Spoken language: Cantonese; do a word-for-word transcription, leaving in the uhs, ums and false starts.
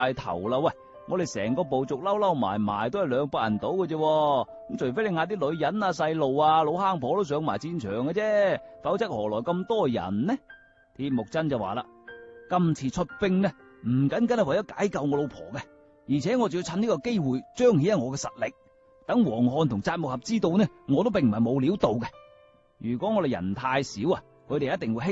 晒頭啦。喂，我哋成個部族嬲嬲埋埋都係兩百人到嘅啫，咁除非你嗌啲女人啊、細路啊、老坑婆都上埋戰場嘅啫，否則何來咁多人呢？鐵木真就話啦，今次出兵呢，唔僅僅係為咗解救我老婆嘅，而且我仲要趁呢個機會彰顯下我嘅實力，等黃漢同扎木合知道呢，我都並唔係冇料到嘅。如果我哋人太少啊，佢哋一定會